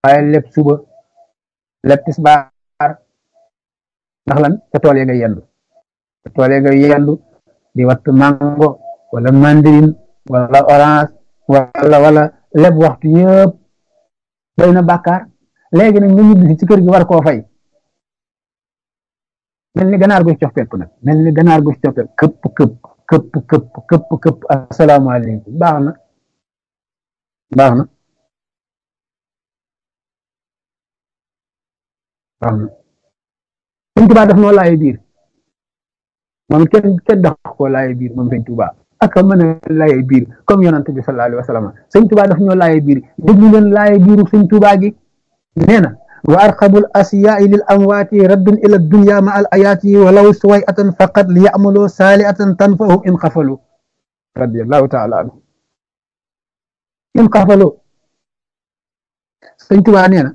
waaye lépp suba lépp tisbaar ndax lan ca tool ya nga yendu ca tool ya nga yendu di wattu mango wala mandarine wala orange wala lépp waxtu yëpp doy na bàkkaar léegi nag nga ñibbi ci kër gi war koo fay mel ni ganaar gu ci coppeeku nag mel ni ganaar gu ci coppeeku këpp asalaamaaleykum baax na baax na baax na sëñ Tuubaa daf noo laaye biir moom it kenn dax koo laaye biir moom sëñ Tuubaa ak mën a laaye biir comme yonante bi sallallahu alayhi wa sallam sëñ Tuubaa daf ñoo laaye biir déglu leen laaye biiru sëñ Tuubaa gi nee na wa arqabul asiyaai lil amwaati raddun ila dunya ma al ayaati walaw suwayatan faqat li yamalu saaliatan tanfahum in xafalu radiallahu taala anhu in xafalu sëñ Tuubaa nee na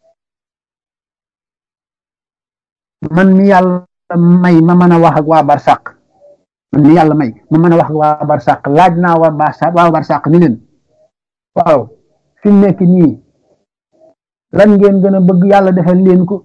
man mi yàlla may ma mën a wax ak waa barsàq man mi yàlla may ma mën a wax ak waa barsàq laaj naa waa barsàq ni leen waaw fi mu nekk nii lan ngeen gën a bëgg yàlla defal leen ko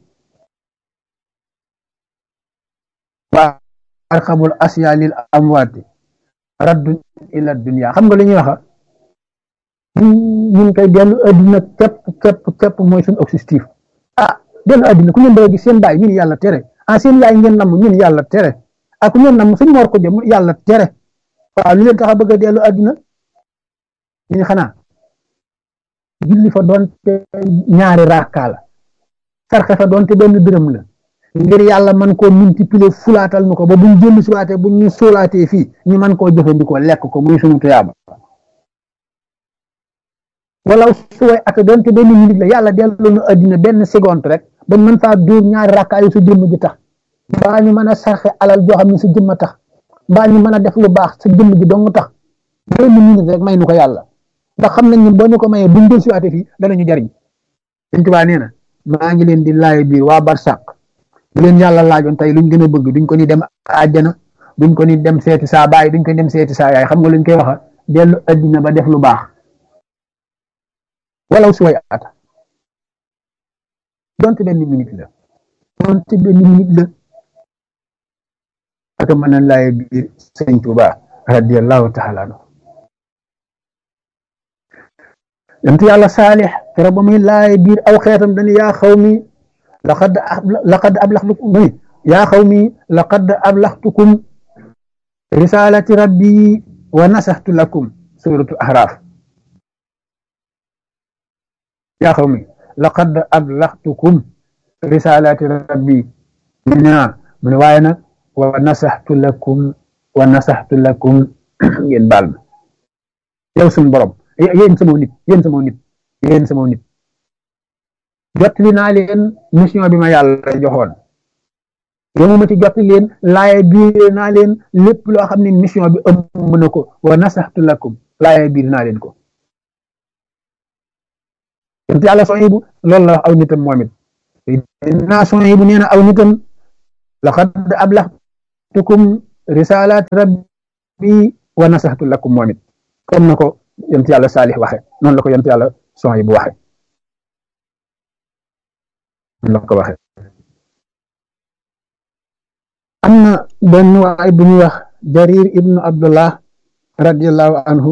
waa arxabul asya lil amwaati raddun ila dunya xam nga li ñuy waxa ñun koy dellu adduna képp mooy suñu objectif dellu adduna ku ngeen doon gis seen baay ñun yàlla tere seen yaay ngeen namm ñun yàlla tere ak ku ngeen namm suñu mor ko jëm yàlla tere waaw lu leen tax a bëgg a dellu adduna ñu xanaa julli fa doonte ñaari raaka la sarxe fa doonte benn dërëm la ngir yàlla man koo multiplier fulaatal nu ko ba buñ jëlli suwaatee buñ ñu sóolaatee fii ñu man koo jëfandikoo lekk ko muy suñu tuyaaba wala suway at doonte benn minute la yàlla delloo nu addina benn seconde rek ba mën faa dóor ñaari raaka yu sa jëmm ji tax mbaa ñu mën a sarxe alal joo xam ne sa jëmm tax mbaa ñu mën a def lu baax sa jëmm ji dong tax benn minute rek may nu ko yàlla ndax xam nañ ne boo ñu ko mayee buñ jël siwaate fii danañu jariñ Sëñ Tuubaa nee na maa ngi leen di laay biir waa barsàq bu leen yàlla laajoon tey luñ gën a bëgg duñ ko ni dem àjjana duñ ko ni dem seeti saa baay duñ ko ni dem seeti saa yaay xam nga luñ koy waxa dellu addina ba def lu baax walaw si way ata donte benn minute la ak mën a laay biir Sëñ Tuubaa radiyallahu taala anhu yonent yàlla saalix kero ba muy laay biir aw xeetam dañu yaa xawmi laqad ablaxtukum yaa xawmi laqad ablaxtukum risalati rabbi wa nasaxtu lakum suratu ahraaf yaa xawmi laqad ablaxtukum risalati rabbi mu ne waaye nag wa nasaxtu lakum ngeen baal ma yow suñu borom yéen sama nit jottali naa leen mission bi ma yàlla joxoon yow ma ci jottali leen laaye biir naa leen lépp loo xam ne mission bi ëmb na ko wa nasaxtu lakum laaye biir naa leen ko yonent yàlla Suhaybu loolu la wax aw nitam moom it naa Suhaybu nee na aw nitam laqad ablaxtukum risalaat rabbi wa nasaxtu lakum moom it comme na ko yonent yàlla Saalix waxe noonu la ko yonent yàlla Suhaybu waxe noonu la ko waxe am na benn waay bu ñuy wax Jarir ibnu Abdullah radiyallahu anhu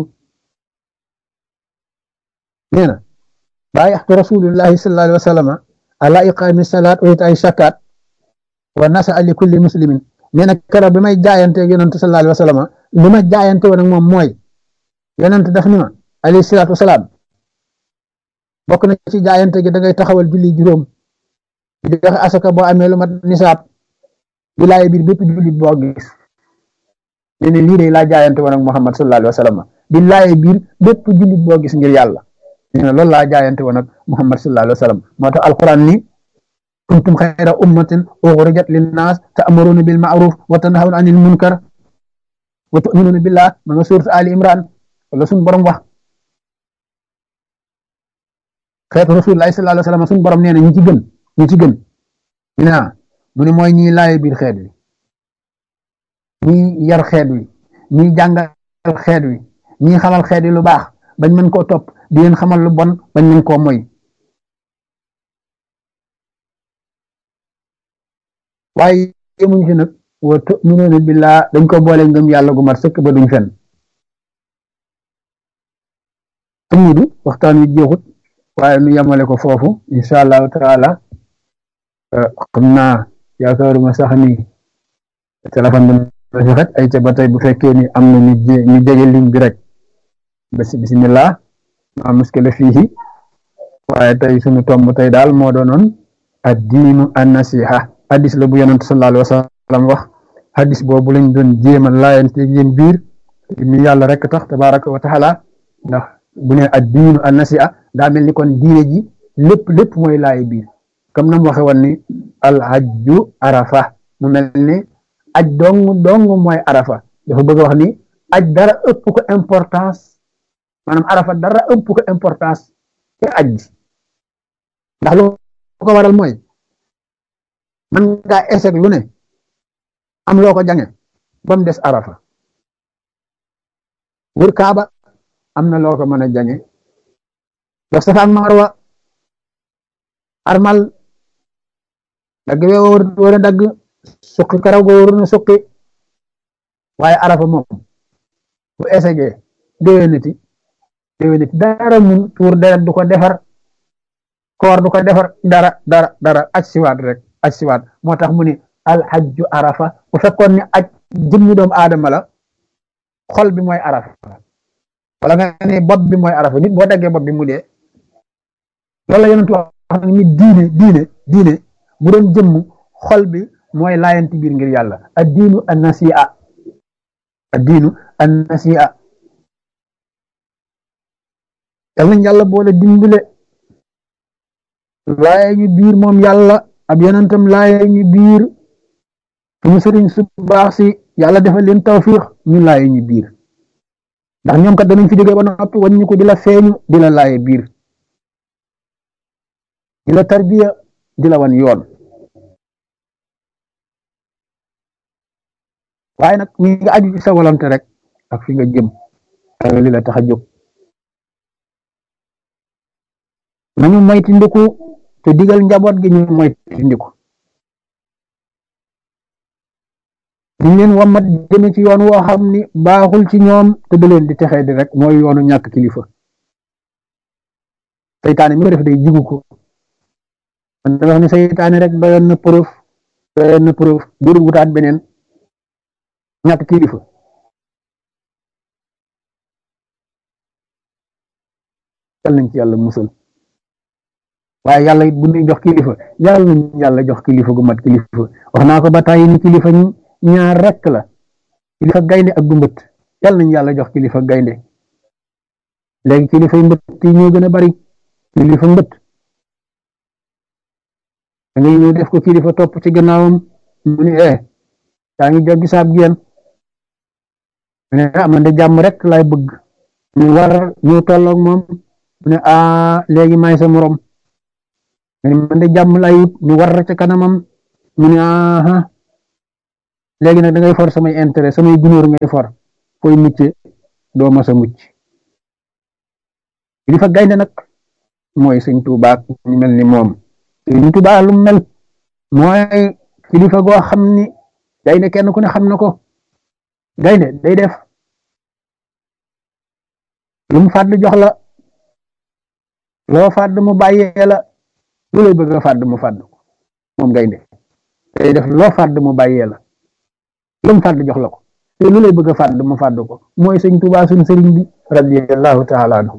nee na baayaxtu rasulullahi sallallahu alayhi wa sallam ala iqaami salaat wa itaay zakat wa nasa li kulli muslimin nee na keroog bi may jaayante yonent sallallahu alayhi wa sallam li ma jaayante woon ak moom mooy yonent daf ni ma alayhi salaatu wasalaam bokk na ci jaayante gi da ngay taxawal julli juróom di joxe asaka boo amee lu mat nisaab di laaye biir bépp jullit boo gis nee na lii de laa jaayante woon ak Muhammad sallallahu alayhi wa sallam di laaye biir bépp jullit boo gis ngir yàlla nee na loolu laa jaayante woon ak Muhammad sallallahu alayhi wa sallam moo tax alquran ni kuntum xayra ummatin uxrijat linnaas ta'muruna bil ma'ruf wa tanhawna anil munkar wa tu'minuna billah ma nga suurat Ali Imran wala suñu borom wax xeetu Rasulullah sallallahu alayhi wa sallam suñu borom nee na ñi ci gën mu ne mooy ñiy laaye biir xeet wi ñiy yar xeet wi ñiy jàngal xeet wi ñiy xamal xeet wi lu baax bañ mën koo topp di leen xamal lu bon bañ mën koo moy waaye yemuñ ci nag wa tu'minuuna billaa dañ ko boole ngëm yàlla gu mat sëkk ba duñ fen amudu waxtaan wi jeexut waaye nu yemale ko foofu incha allahu taala xam naa yaakaaruma sax ni téléphone bi na xet ay ca ba tey bu fekkee ni am na ñu jege ligne bi rek bismillah ma muskila fiihi waaye tey sunu tomb tey daal moo doonoon addiinu an nasiha hadis la bu yonent sallallahu alayhi wa sallam wax hadis boobu lañ doon jéema laayante yéen biir mi yàlla rek tax tabaraka wa taala ndax bu ne addiinu an nasiha daa mel ni kon diine ji lépp mooy laay biir comme nam waxe woon ni al hajju arafa mu mel ni aj dong mooy arafa dafa bëgg wax ni aj dara ëpp ko importance maanaam arafa dara ëpp ko importance te aj ndax lu ko waral mooy man ngaa échec lu ne am loo ko jange ba mu des arafa wër kaaba am na loo ko mën a jange def safa ak marwa armal dagg we war a dagg suqi karaw go war na suqi waaye arafa moom bu échecgee déwéniti dara mun tuur deret du ko defar koor du ko defar dara aj siwaat rek aj siwaat moo tax mu ni alxajju arafa bu fekkoon ni aj jëmmi doomu aadama la xol bi mooy arafa wala nga ne bopp bi mooy arafa nit boo daggee bopp bi mu dee loolu la yonentu wax ni diine bu doon jëmm xol bi mooy laayanti biir ngir yàlla addiinu an nasi'a yal nañ yàlla boole dimbale laaye ñu biir moom yàlla ab yonentam laaye ñu biir suñu sëriñ su baax si yàlla defal leen tawfiix ñu laaye ñu biir ndax ñoom kat danañ fi jógee ba noppi waññu ko di la feeñu di la laaye biir di la tarbiya di la wan yoon waaye nag mi nga aju ci sa volonté rek ak fi nga jëm ak li la tax a jóg nañu moyti ndiku te digal njaboot gi ñu moyti ndiku ñu leen wamat jëme ci yoon woo xam ni baaxul ci ñoom te da leen di texee di rek mooy yoonu ñàkk kilifa seytaane mi ko def day jigu ko man da wax ni seytaane rek doyoon na preuve buru wutaat beneen ñàkk kilifa yal nañ ci yàlla musal waaye yàlla it bu ñuy jox kilifa yàlla nañ yàlla jox kilifa gu mat kilifa wax naa ko ba tàyyi ni kilifa ñaar rekk la kilifa gaynde ak gu mbët yàlla nañ yàlla jox kilifa gaynde léegi kilifa yi mbët yi ñoo gën a bari kilifa mbët da ngay ñëw def ko kilifa topp ci gannaawam mu ni yaa ngi joggi saab génn mu ne man de jàmm rek lay bëgg ñu war ñu tolloog moom mu ne léegi may sa morom man de jàmm lay wut ñu war ca kanamam mu ne léegi nag da ngay for samay intérêt samay gunóor ngay for fooy mucce doo mas a mucc kilifa gaynde nag mooy sëñ Tuubaa ñu mel ni moom sëñ Tuubaa lu mel mooy kilifa goo xam ni gaynde kenn ku ne xam na ko gaynde day def lu mu fàdd jox la loo fàdd mu bàyyee la lu lay bëgg a fàdd mu fàdd ko moom gaynde day def loo fàdd mu bàyyee la lu mu fàdd jox la ko te lu lay bëgg a fàdd mu fàdd ko mooy sëñ Tuubaa suñ sëriñ bi radiyallahu taala anhu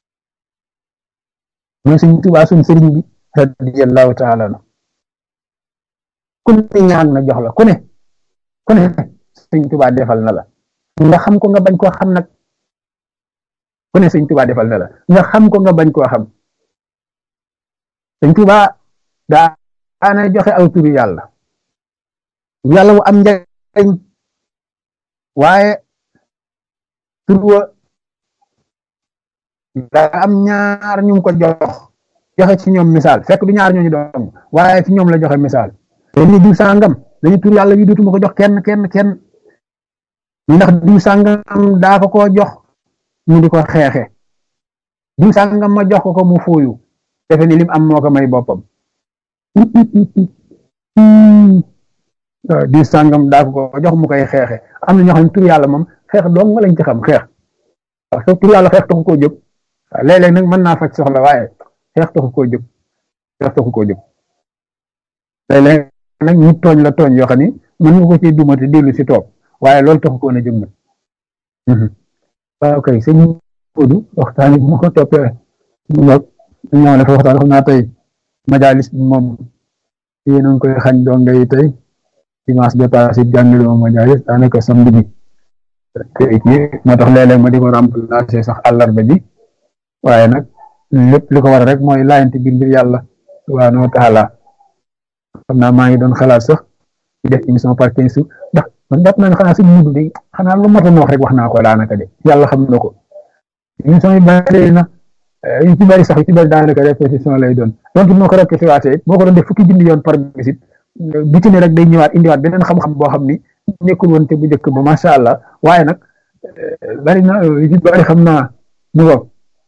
mooy sëñ Tuubaa suñ sëriñ bi radiyallahu taala anhu ku ne ñaan na jox la ku ne sëñ Tuubaa defal na la nga xam ko nga bañ koo xam nag ku ne sëñ Tuubaa defal na la nga xam ko nga bañ koo xam sëñ Tuubaa daana joxe aw turu yàlla wu am njariñ waaye tur wa daa am ñaar ñu ko joxe ci ñoom misaal fekk du ñaar ñooñu doon waaye ci ñoom la joxe misaal dañuy diw sàngam dañuy tur yàlla wi dootuma ko jox kenn ndax diw sàngam daa ko koo jox mu di ko xeexe diw sàngam ma jox ko mu fooyu defe ni lim am moo ko may boppam di sàngam daa ko jox mu koy xeexe am na ñoo xam ne tur yàlla moom xeex dong nga lañ ci xam xeex parce que tur yàlla xeex taxu koo jóg waaw léeg-léeg nag mën naa faj soxla waaye xeex taxu koo jóg xeex taxu koo jóg léeg-léeg nag ñu tooñ la tooñ yoo xam ni mën nga ko ci dumati dellu si toog waaye loolu taxu koo na jóg nag waaw kay sëñ Modou waxtaan bu ma ko toppee ñëw na fa waxtaan xam naa tey majalis bi moom yéen a ngi koy xañ dong ngay tey dimanche bi passé jàngale ma majalis daanaka samedi bi tey kii moo tax léeg-léeg ma di ko remplacer sax àllarba ji waaye nag lépp li ko war rek mooy laayante biir ngir yàlla subhaanahu wa taala xam naa maa ngi doon xalaat sax di def émission par 15 jours ndax man jàpp naa ne xanaa suñu mudu de xanaa lu mot a wax rek wax naa ko daanaka de yàlla xam na ko émission yi bari na yu ci bari sax yu ci bari daanaka répétition lay doon donc moo ko répété waatee boo ko doon def fukki junni yoon par visite bu ci ne rek day ñëwaat indiwaat beneen xam-xam boo xam ni nekkul woon te bu njëkk ba macha allah waaye nag bari na yu ci bari xam naa mu ko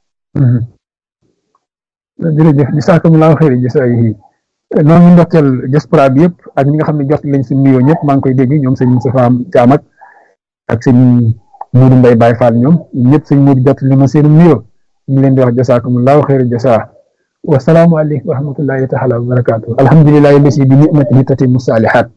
jërëjëf jazaakumullaahu xayran jazaa'ihi noonu ñu ndokkeel diaspora bi yëpp ak ñi nga xam ne jot lañ suñu nuyoo ñëpp maa ngi koy dégg ñoom sëñ Moustapha Thiam ak sëñ Modou Mbaye Baye Fall ñoom ñëpp sëñ Modou jot li ma seen nuyoo ñu leen di wax jazaakumullaahu xayran jazaa wa salaamu aleykum wa rahmatullaahi taala wa barakaatu alhamdulillahi lasi bi ni'matihi tatimmu saalihaat